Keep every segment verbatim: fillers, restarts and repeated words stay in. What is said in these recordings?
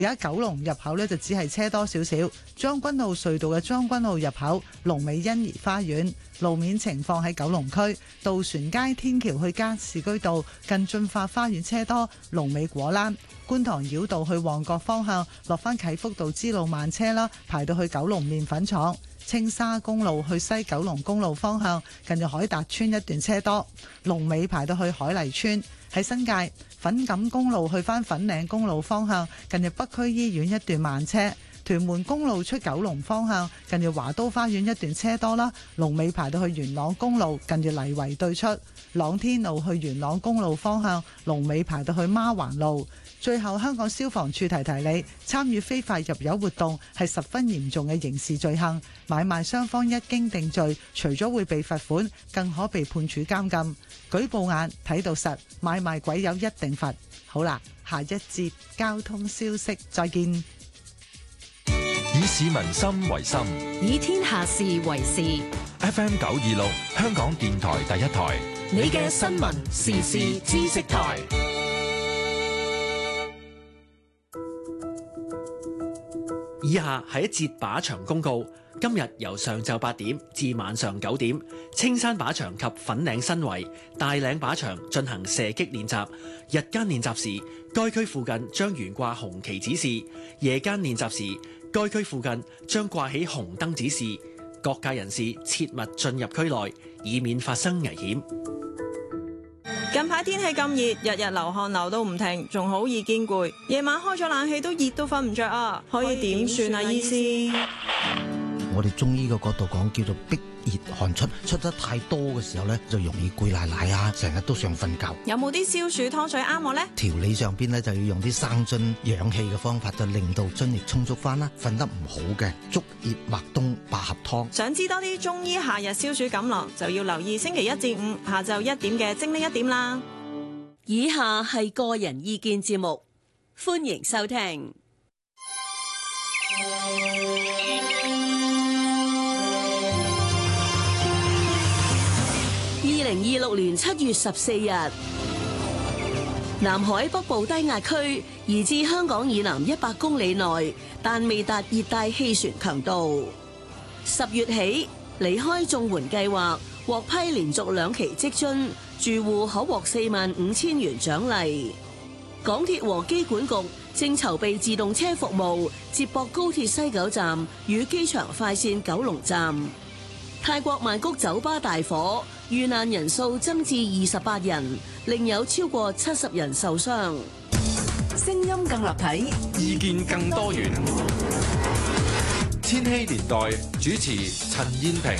而家九龍入口呢，就只係車多少少，將軍澳隧道嘅將軍澳入口、龍尾欣怡花園。路面情況喺九龍區渡船街天橋去加士居道近駿發花園車多，龍尾果欄。觀塘繞道去旺角方向落返啟福道支路慢車啦，排到去九龍麵粉廠。青沙公路去西九龍公路方向近住海達村一段車多，龍尾排到去海麗村。喺新界粉錦公路去返粉嶺公路方向近住北區醫院一段慢車。屯門公路出九龍方向近住華都花園一段車多啦，龍尾排到去元朗公路近住泥圍對出。朗天路去元朗公路方向龍尾排到去孖環路。最後，香港消防處提提你，參與非法入油活動係十分嚴重嘅刑事罪行，買賣雙方一經定罪，除咗會被罰款，更可被判處監禁。舉報眼睇到實，買賣鬼友一定罰。好啦，下一節交通消息再見。 以市民心為心， 以天下事為事。 F M 九二六，香港電台第一台， 你嘅新聞時事知識台。 以下係一節靶場公告。今日由上晝八點至晚上九點，青山靶場及粉嶺新圍、大嶺靶場進行射擊練習。日間練習時，該區附近將懸掛紅旗指示；夜間練習時，該區附近將掛起紅燈指示。各界人士切勿進入區內，以免發生危險。 近排天氣咁熱，日日流汗流到唔停，仲好易見攰。夜晚開咗冷氣都熱到瞓唔着啊！可以點算啊，醫師？ 我哋中醫嘅角度講，叫做逼熱汗出，出得太多嘅時候呢，就容易攰賴賴啊，成日都想瞓覺。 有冇啲消暑湯水啱我呢？ 調理上邊呢，就要用啲生津養氣嘅方法，就令到津液充足翻啦。瞓得唔好嘅，竹葉麥冬百合湯。 想知多啲中醫夏日消暑錦囊，就要留意星期一至五下晝一點嘅精靈一點啦。 以下係個人意見節目，歡迎收聽。二零二六年七月十四日，南海北部低壓區移至香港以南一百公里內，但未達熱帶氣旋強度。十月起，離開綜援計劃獲批連續兩期職津，住戶可獲四萬五千元獎勵。港鐵和機管局正籌備自動車服務，接駁高鐵西九站與機場快線九龍站。泰國曼谷酒吧大火，遇難人數增至二十八人，另有超過七十人受傷。聲音更立體， 意見更多元。千禧年代主持陳燕萍。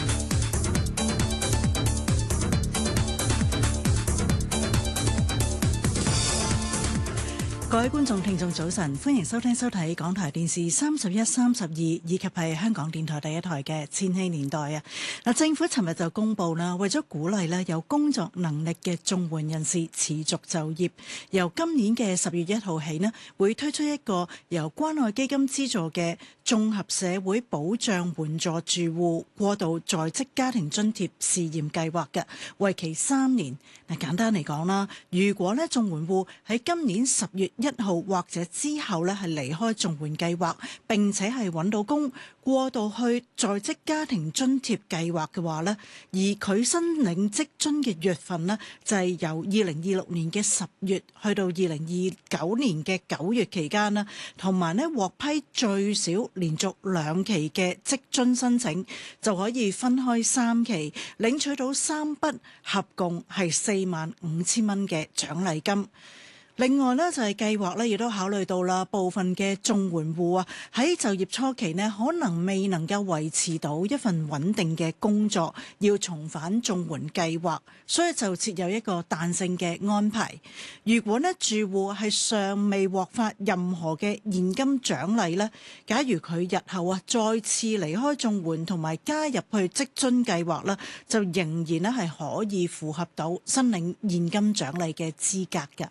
各位觀眾聽眾早晨，歡迎收聽收睇港台電視三十一、三十二以及係香港電台第一台嘅千禧年代啊！嗱，政府尋日就公布啦，為咗鼓勵咧有工作能力嘅綜援人士持續就業，由今年嘅十月一號起咧，會推出一個由關愛基金資助嘅綜合社會保障援助住戶過渡在職家庭津貼試驗計劃嘅，為期三年。嗱，簡單嚟講啦，如果咧綜援戶喺今年十月一號或者之後咧係離開綜援計劃，並且係揾到工過渡去在職家庭津貼計劃嘅話咧，而佢申領職津嘅月份呢，就係由二零二六年嘅十月去到二零二九年嘅九月期間啦，同埋呢獲批最少連續兩期嘅職津申請，就可以分開三期領取到三筆合共係四萬五千蚊嘅獎勵金。另外呢，就係計劃呢亦都考慮到啦，部分嘅綜援戶啊喺就業初期呢，可能未能夠維持到一份穩定嘅工作，要重返綜援計劃，所以就設有一個彈性嘅安排。如果呢住戶係尚未獲發任何嘅現金獎勵呢，假如佢日後啊再次離開綜援同埋加入去職津計劃呢，就仍然呢係可以符合到申領現金獎勵嘅資格㗎。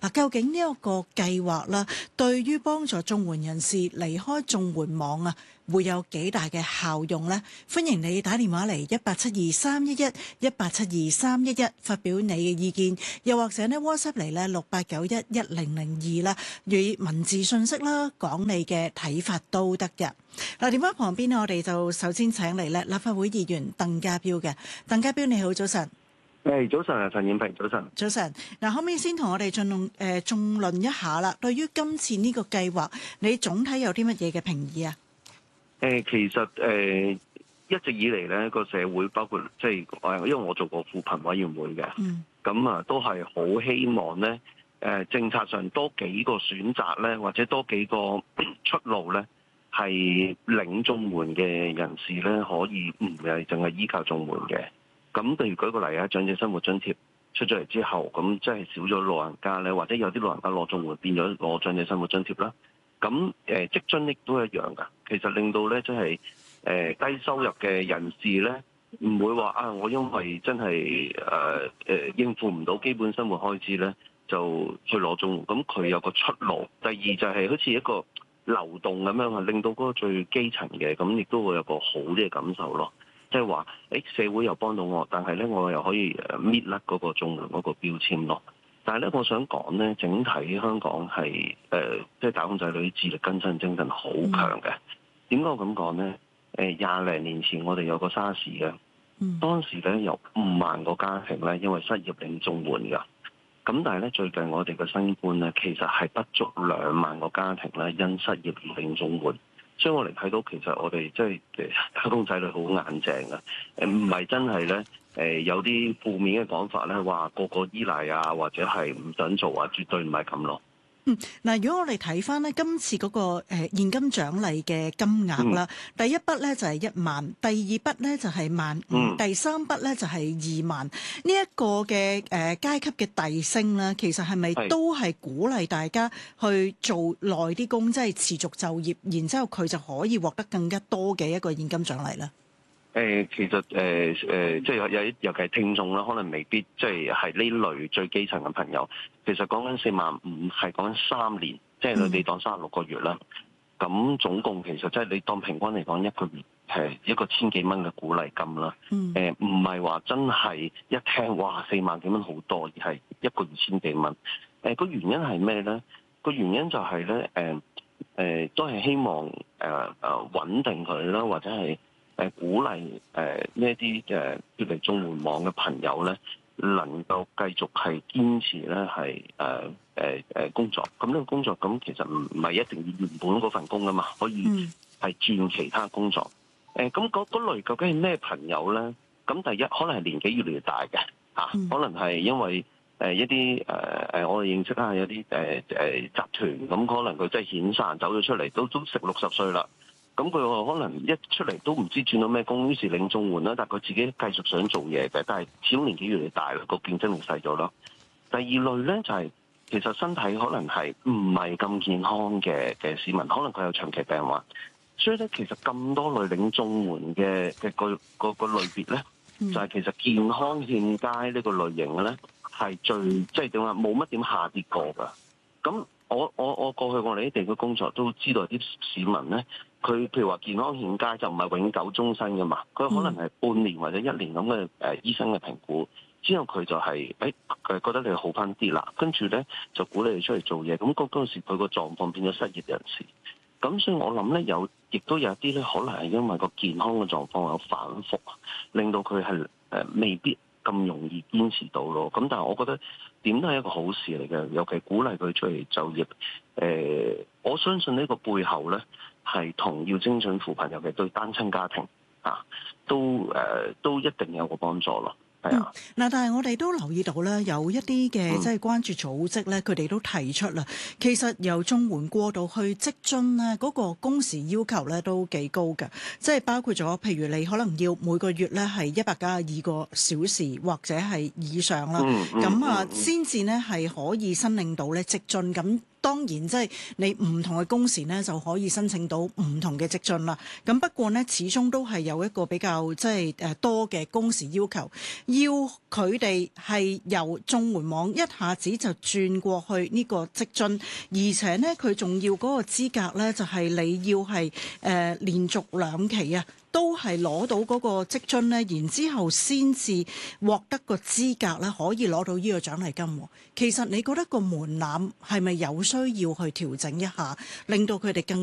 嗱，究竟呢一個計劃啦，對於幫助綜援人士離開綜援網啊，會有幾大嘅效用呢？歡迎你打電話嚟一八七二三一一一八七二三一一發表你嘅意見，又或者呢 WhatsApp 嚟呢六八九一一零零二啦，以文字信息啦講你嘅睇法都得嘅。嗱，電話旁邊呢，我哋就首先請嚟咧立法會議員鄧家彪嘅。鄧家彪你好，早晨。 誒，早晨啊，陳燕平，早晨。 早晨。嗱，可唔可以先同我哋進論誒眾論一下啦？對於今次呢個計劃，你總體有啲乜嘢嘅評議啊？ 誒，其實誒、呃、一直以嚟咧個社會，包括即係誒，因為我做過扶貧委員會嘅，咁啊、嗯、都係好希望咧誒、呃、政策上多幾個選擇咧，或者多幾個出路咧，係領綜援嘅人士咧可以唔係淨係依靠綜援嘅。咁譬如舉個例啊，長者生活津貼出咗嚟之後，咁即係少咗老人家咧，或者有啲老人家攞綜援變咗攞長者生活津貼啦。咁誒職津亦都一樣噶，其實令到咧即係誒低收入嘅人士咧，唔會話啊，我因為真係誒誒應付唔到基本生活開支咧，就去攞綜援。咁佢有個出路。第二就係好似一個流動咁樣啊，令到嗰個最基層嘅咁亦都會有個好啲嘅感受咯。即係話，誒社會又幫到我，但係咧我又可以誒搣甩嗰個綜援嗰個標籤咯。但係咧，我想講咧，整體香港係誒、呃，即係打工仔女自力更生精神好強嘅。點解我咁講咧？誒廿零年前我哋有個沙士嘅，當時咧有五萬個家庭咧因為失業領綜援㗎。咁但係咧最近我哋嘅新冠咧，其實係不足兩萬個家庭咧因失業而領綜援。所以我哋睇到其實我哋即係打工仔女好硬淨啊！誒唔係真係咧誒有啲負面嘅講法咧，話個個依賴啊，或者係唔想做啊，絕對唔係咁咯。 嗯，嗱，如果我哋睇翻呢今次嗰個誒現金獎勵嘅金額啦，嗯、第一筆咧就係一萬，第二筆咧就係萬五，嗯、第三筆咧就係二萬。呢、這、一個嘅誒階級嘅遞升咧，其實係咪都係鼓勵大家去做耐啲工，即係持續就業，然之後佢就可以獲得更加多嘅一個現金獎勵咧？ 誒、呃，其實誒誒、呃呃，即係有有尤其係聽眾啦，可能未必即係係呢類最基層嘅朋友。其實講緊四萬五係講緊三年，即係你當三十六個月啦。咁、嗯、總共其實即係你當平均嚟講一個月係一個千幾蚊嘅鼓勵金啦。誒唔係話真係一聽哇四萬幾蚊好多，而係一個月千幾蚊。誒、呃、個原因係咩咧？個原因就係咧誒誒都係希望誒誒、呃呃、穩定佢啦，或者係。誒鼓勵誒呢一啲誒脫離綜援網嘅朋友咧，能夠繼續係堅持咧係誒誒誒工作。咁呢個工作咁其實唔唔係一定要原本嗰份工噶嘛，可以係轉其他工作。誒咁嗰嗰類究竟係咩朋友咧？咁第一可能係年紀越嚟越大嘅嚇，啊嗯、可能係因為誒一啲誒誒我哋認識下有啲誒誒集團，咁可能佢真係遣散走咗出嚟，都都食六十歲啦。咁佢可能一出嚟都唔知轉到咩工，於是領綜援啦。但係佢自己繼續想做嘢嘅，但係始終年紀越嚟越大啦，個競爭力細咗啦。第二類咧就係、是、其實身體可能係唔係咁健康嘅嘅市民，可能佢有長期病患，所以咧其實咁多類領綜援嘅嘅個個個類別咧，嗯、就係其實健康欠佳呢個類型嘅咧係最即係點話冇乜點下跌過㗎。咁我我我過去我哋啲地區工作都知道啲市民咧。佢譬如話健康欠佳就唔係永久終身㗎嘛，佢可能係半年或者一年咁嘅誒醫生嘅評估，之後佢就係誒佢覺得你好返啲啦，跟住咧就鼓勵你出嚟做嘢，咁嗰嗰陣時佢個狀況變咗失業人士，咁所以我諗咧有亦都有啲咧可能係因為個健康嘅狀況有反覆，令到佢係誒未必咁容易堅持到咯。咁但係我覺得點都係一個好事嚟嘅，尤其鼓勵佢出嚟就業。誒、呃，我相信呢個背後咧。係同要精準扶貧，尤其對單親家庭啊，都誒、呃、都一定有個幫助咯。係啊， 嗱、嗯，但係我哋都留意到咧，有一啲嘅即係關注組織咧，佢哋都提出啦，其實由綜援過渡去職津咧，嗰個工時要求咧都幾高嘅，即係包括咗譬如你可能要每個月咧係一百九十二個小時或者係以上啦，咁啊先至咧係可以申領到咧職津咁。 當然即係你唔同嘅工時呢，就可以申請到唔同嘅職津啦。咁不過呢，始終都係有一個比較即係誒多嘅工時要求，要佢哋係由綜援網一下子就轉過去呢個職津，而且呢，佢仲要嗰個資格呢，就係你要係誒、呃、連續兩期啊。都係攞到嗰個職津呢，然之後先至獲得個資格咧，可以攞到呢個獎勵金。其實你覺得個門檻係咪有需要去調整一下，令到佢哋更